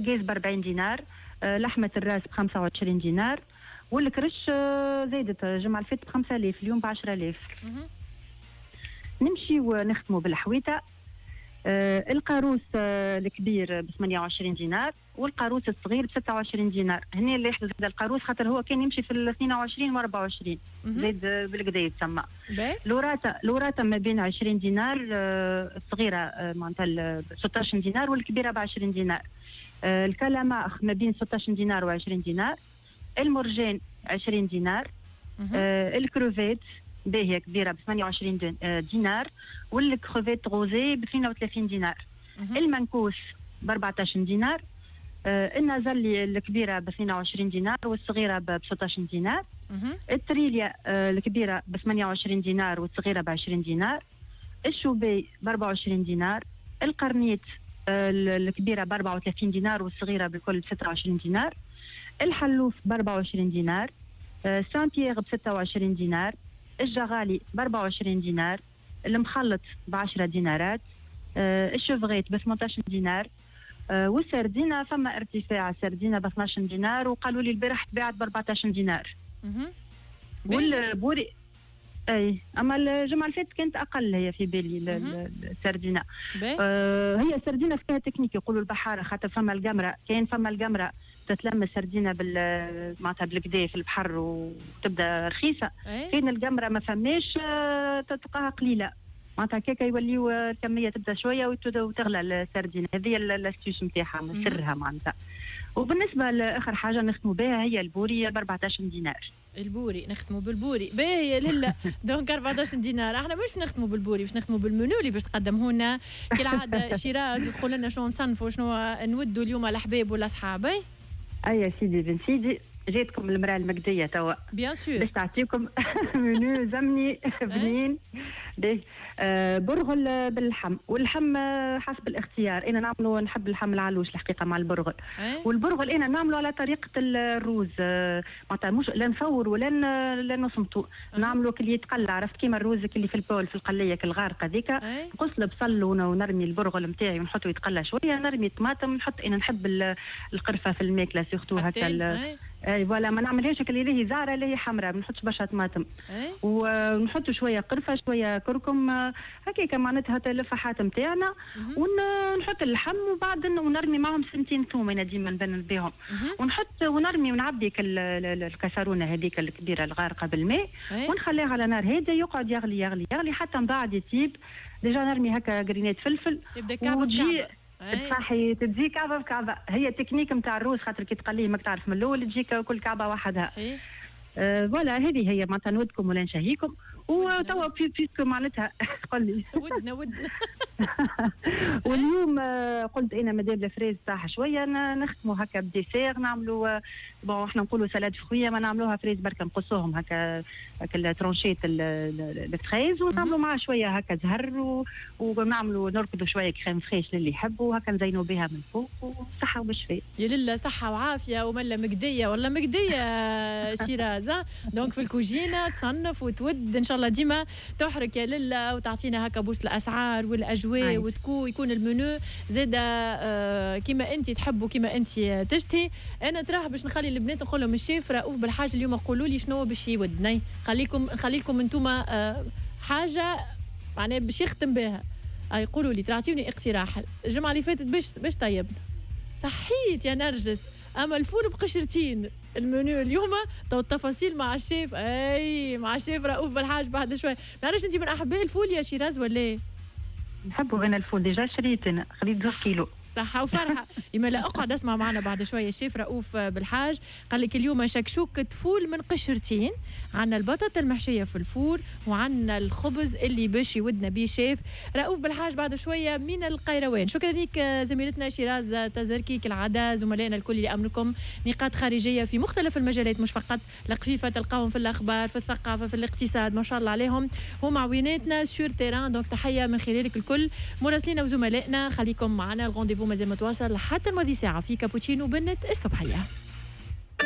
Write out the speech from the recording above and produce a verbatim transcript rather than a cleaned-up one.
المرقاز ب أربعين دينار، آه لحمه الراس ب خمسة وعشرين دينار، والكرش آه زادت الجمعه اللي فاتت ب خمسة آلاف، اليوم ب عشرة آلاف. نمشي ونختموا بالحويته. آه القاروس آه الكبير ب ثمانية وعشرين دينار، والقاروس الصغير ب ستة وعشرين دينار. هنا اللي يحدث هذا القاروس خاطر هو كان يمشي في ال اثنين وعشرين و أربعة وعشرين، زاد بالكدا يتسمى. لوراتا لوراتا ما بين عشرين دينار، آه الصغيره آه معناتها ستة عشر دينار، والكبيره ب عشرين دينار. آه الكلاماخ ما بين ستة عشر دينار و عشرين دينار. المرجان عشرين دينار. آه الكروفيت باهيه كبيره ب ثمانية وعشرين دينار، والكروفيت غوزي ب اثنين وثلاثين دينار. المنكوس ب أربعة عشر دينار. آه النازلي الكبيره ب اثنين وعشرين دينار، والصغيره ب ستة عشر دينار. التريليا آه الكبيره ب ثمانية وعشرين دينار، والصغيره ب عشرين دينار. الشوبي ب أربعة وعشرين دينار. القرنيت آه الكبيره ب أربعة وثلاثين دينار، والصغيره بالكل ب ستة وعشرين دينار. الحلوف ب أربعة وعشرين دينار. آه سان بيير ب ستة وعشرين دينار. الجغالي ب أربعة وعشرين دينار. المخلط ب عشرة دينارات. آه الشوفغيت ب ثمانية عشر دينار. آه والسردينه فما ارتفاع، السردينه ب اثني عشر دينار، وقالوا لي البارح تباعت ب أربعة عشر دينار. والبوري اي اما الجمعه اللي فاتت كانت اقل هي في بالي السردينه. آه هي السردينه فيها تكنيك يقولوا البحاره، خاطر فما القمره، كاين فما القمره تتلم السردينه بال معناتها بالكدا في البحر وتبدا رخيصه. كاين القمره ما فماش، آه تلقاها قليله، معناتها هكاك يوليو الكميه تبدا شويه وتغلى السردينه. هذه الاستيوش نتاعها سرها معناتها. وبالنسبه لاخر حاجه نختموا بها هي البوري ب أربعة عشر دينار. البوري نختموا بالبوري باهي لله. دونك أربعة عشر دينار. احنا مش نختموا بالبوري، باش نختموا بالمنيو اللي باش تقدمه لنا كالعاده شيراز، وتقول لنا شنو نصنفوا شنو نودوا اليوم الاحباب والاصحاب. اي اي يا سيدي بن سيدي، جاتكم المراه المقديه توا بيان سور باش تعطيكم منيو زمني بنين. باهي آه برغل باللحم، واللحم حسب الاختيار. انا نعملوا نحب اللحم العلوش الحقيقه مع البرغل. والبرغل انا نعمله على طريقه الروز، آه معناتها مش لا نفور ولا لا نصمتو، نعملوا كي يتقلى، عرفت كيما الروز اللي في البول في القليه كالغارقه هذيك. نقص البصل ونرمي البرغل نتاعي ونحطه يتقلى شويه، نرمي طماطم، نحط انا نحب القرفه في الماكله سيرتو هكا. اي فوالا ما نعملهاش هكا اللي هي زعره اللي هي حمراء، ما نحطش برشا طماطم. ونحطوا شويه قرفه شويه كركم هكاك معناتها اللفحات نتاعنا، ونحط اللحم وبعد ونرمي معهم سنتين ثوم انا ديما نبنن بهم، ونحط ونرمي ونعبي الكسرونه هذيك الكبيره الغارقه بالماء، ونخليها على نار هاديه يقعد يغلي يغلي يغلي حتى من بعد يطيب. ديجا نرمي هكا جرينات فلفل وتجي تصحي تجي كعبه بكعبه. هي تكنيك نتاع الروز، خاطر كي تقليه ماك تعرف من الاول تجيك كل كعبه وحدها. فوالا آه هذه هي معناتها نودكم ولا نشهيكم. وتوا بيسكو معناتها قل لي ودنا ودنا واليوم آه قلت انا مادام الفريز صح شويه نختموا هكا بديسير، نعملوا بون احنا نقولوا سلاد فخويه، ما نعملوها فريز برك نقصوهم هكا هكا الترونشيت الفريز، ونعملوا معاه شويه هكا زهر، ونعملوا نركضوا شويه كريم فريش للي يحبوا هكا نزينوا بها من فوق، وصحه وبالشفاء. يا لله صحه وعافيه وملا مقديه ولا مقديه شيراز. دونك في الكوجينه تصنف وتود ان شاء الله ديما تحرك يا لله، وتعطينا هكا بوست الاسعار والاجواء، وتكون يكون المنيو زاده آه كما انت تحبوا كما انت تشتهي. انا تراه باش نخلي البنات نقول لهم الشيف رؤوف بالحاج اليوم قولوا لي شنو باش يودني، خليكم خليكم انتم آه حاجه معناها باش يختم بها. اي قولوا لي تعطيوني اقتراح. الجمعه اللي فاتت باش باش طيبنا صحيت يا نرجس، اما الفول بقشرتين. المنيو اليوم تو التفاصيل مع الشيف، اي مع الشيف رؤوف بالحاج بعد شوي. ما نعرفش انت من احباء الفول يا شيراز ولا ايه؟ نحبوا انا الفول، ديجا شريت انا خليت زوج كيلو. صحة وفرحة. يما لا اقعد اسمع معنا بعد شوية الشيف رؤوف بالحاج قال لك اليوم شكشوكة فول من قشرتين، عنا البطاطا المحشية في الفول، وعنا الخبز اللي باش يودنا بيه شيف رؤوف بالحاج بعد شوية من القيروان. شكرا لك زميلتنا شيراز تزركي كالعادة، زملائنا الكل اللي أمركم نقاط خارجية في مختلف المجالات، مش فقط القفيفة تلقاهم في الأخبار في الثقافة في الاقتصاد، ما شاء الله عليهم هم عويناتنا سور تيران. دونك تحية من خلالك الكل مراسلين وزملائنا. خليكم معنا، الغونديفو مازال متواصل حتى الماضي ساعة في كابوتشينو بنت الصبحية.